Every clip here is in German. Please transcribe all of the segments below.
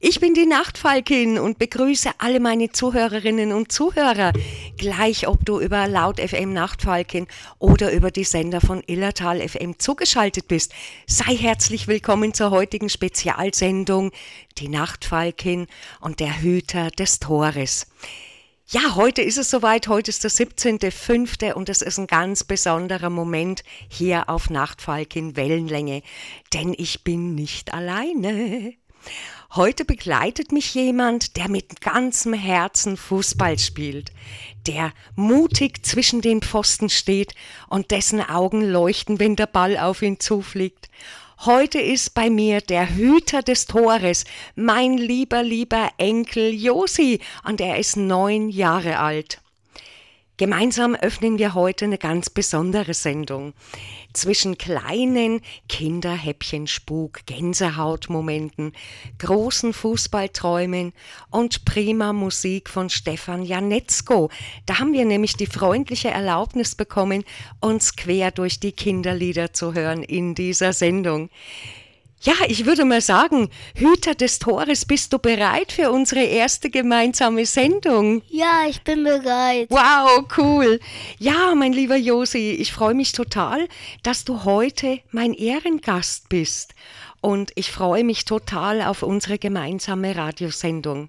Ich bin die Nachtfalkin und begrüße alle meine Zuhörerinnen und Zuhörer. Gleich ob du über Laut FM Nachtfalkin oder über die Sender von Illertal FM zugeschaltet bist, sei herzlich willkommen zur heutigen Spezialsendung Die Nachtfalkin und der Hüter des Tores. Ja, heute ist es soweit, heute ist der 17.05. und es ist ein ganz besonderer Moment hier auf Nachtfalkin Wellenlänge, denn ich bin nicht alleine. Heute begleitet mich jemand, der mit ganzem Herzen Fußball spielt, der mutig zwischen den Pfosten steht und dessen Augen leuchten, wenn der Ball auf ihn zufliegt. Heute ist bei mir der Hüter des Tores, mein lieber Enkel Josi, und er ist 9 Jahre alt. Gemeinsam öffnen wir heute eine ganz besondere Sendung. Zwischen kleinen Kinderhäppchen-Spuk, Gänsehautmomenten, großen Fußballträumen und prima Musik von Stefan Janetzko. Da haben wir nämlich die freundliche Erlaubnis bekommen, uns quer durch die Kinderlieder zu hören in dieser Sendung. Ja, ich würde mal sagen, Hüter des Tores, bist du bereit für unsere erste gemeinsame Sendung? Ja, ich bin bereit. Wow, cool. Ja, mein lieber Josi, ich freue mich total, dass du heute mein Ehrengast bist. Und ich freue mich total auf unsere gemeinsame Radiosendung.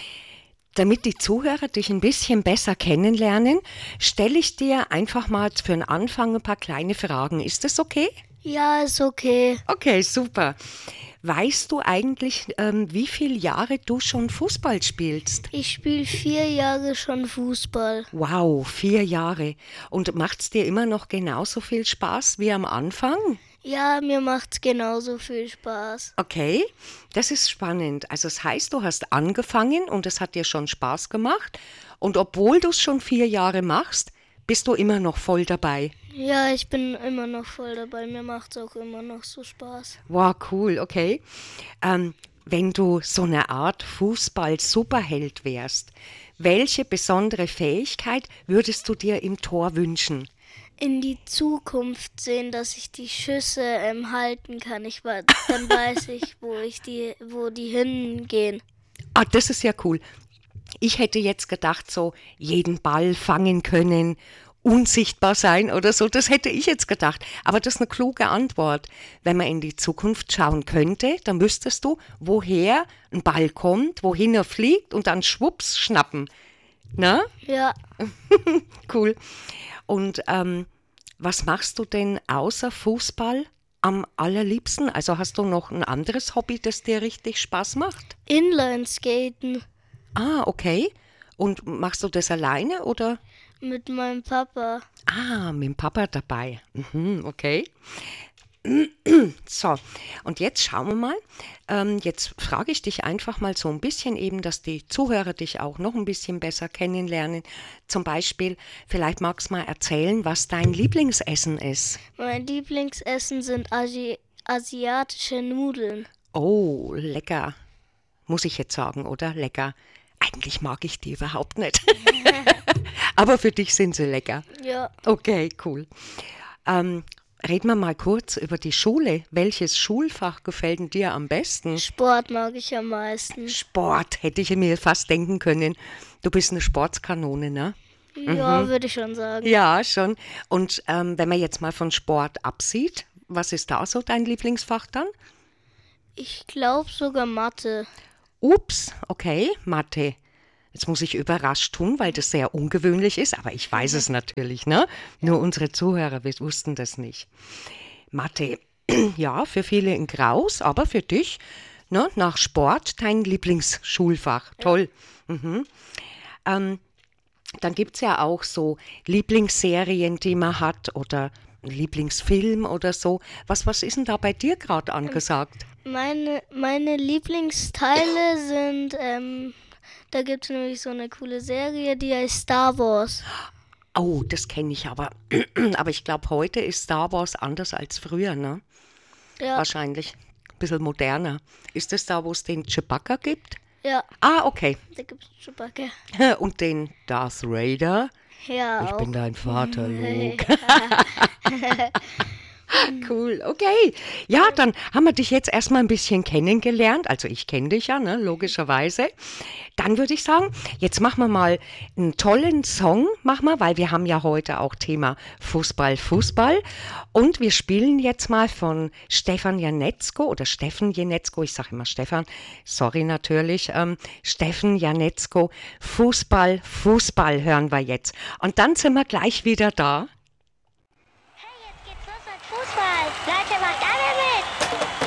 Damit die Zuhörer dich ein bisschen besser kennenlernen, stelle ich dir einfach mal für den Anfang ein paar kleine Fragen. Ist das okay? Ja, ist okay. Okay, super. Weißt du eigentlich, wie viele Jahre du schon Fußball spielst? Ich spiele 4 Jahre schon Fußball. Wow, 4 Jahre. Und macht's dir immer noch genauso viel Spaß wie am Anfang? Ja, mir macht's genauso viel Spaß. Okay, das ist spannend. Also das heißt, du hast angefangen und es hat dir schon Spaß gemacht. Und obwohl du es schon 4 Jahre machst, bist du immer noch voll dabei. Ja, ich bin immer noch voll dabei. Mir macht's auch immer noch so Spaß. Wow, cool, okay. Wenn du so eine Art Fußball-Superheld wärst, welche besondere Fähigkeit würdest du dir im Tor wünschen? In die Zukunft sehen, dass ich die Schüsse halten kann. Dann weiß ich, wo die hingehen. Ah, das ist ja cool. Ich hätte jetzt gedacht, so jeden Ball fangen können, unsichtbar sein oder so, das hätte ich jetzt gedacht. Aber das ist eine kluge Antwort. Wenn man in die Zukunft schauen könnte, dann wüsstest du, woher ein Ball kommt, wohin er fliegt und dann schwupps schnappen. Na? Ja. Cool. Und was machst du denn außer Fußball am allerliebsten? Also hast du noch ein anderes Hobby, das dir richtig Spaß macht? Inlineskaten Ah, okay. Und machst du das alleine oder? mit meinem Papa. Ah, mit dem Papa dabei. Okay. So, und jetzt schauen wir mal. Jetzt frage ich dich einfach mal so ein bisschen eben, dass die Zuhörer dich auch noch ein bisschen besser kennenlernen. Zum Beispiel, vielleicht magst du mal erzählen, was dein Lieblingsessen ist. Mein Lieblingsessen sind asiatische Nudeln. Oh, lecker. Muss ich jetzt sagen, oder? Lecker. Eigentlich mag ich die überhaupt nicht. Aber für dich sind sie lecker. Ja. Okay, cool. Reden wir mal kurz über die Schule. Welches Schulfach gefällt denn dir am besten? Sport mag ich am meisten. Sport, hätte ich mir fast denken können. Du bist eine Sportskanone, ne? Ja, würde ich schon sagen. Ja, schon. Und wenn man jetzt mal von Sport absieht, was ist da so dein Lieblingsfach dann? Ich glaube sogar Mathe. Ups, okay, Mathe. Jetzt muss ich überrascht tun, weil das sehr ungewöhnlich ist, aber ich weiß es natürlich, ne? Nur unsere Zuhörer wussten das nicht. Mathe, ja, für viele ein Graus, aber für dich, ne, nach Sport dein Lieblingsschulfach. Toll. Dann gibt es ja auch so Lieblingsserien, die man hat oder Lieblingsfilm oder so. Was ist denn da bei dir gerade angesagt? Meine Lieblingsteile sind, da gibt es nämlich so eine coole Serie, die heißt Star Wars. Oh, das kenne ich aber. Aber ich glaube, heute ist Star Wars anders als früher, ne? Ja, Wahrscheinlich ein bisschen moderner. Ist das da, wo es den Chewbacca gibt? ja, Ah, okay. da gibt es Chewbacca. Und den Darth Vader? Ja, Ich auch. bin dein Vater, Luke. Cool, okay. Ja, dann haben wir dich jetzt erstmal ein bisschen kennengelernt. Also ich kenne dich ja, ne, logischerweise. Dann würde ich sagen, jetzt machen wir mal einen tollen Song, weil wir haben ja heute auch Thema Fußball, Fußball. Und wir spielen jetzt mal von Stefan Janetzko oder Steffen Janetzko, ich sage immer Stefan, sorry natürlich, Steffen Janetzko, Fußball, Fußball hören wir jetzt. Und dann sind wir gleich wieder da.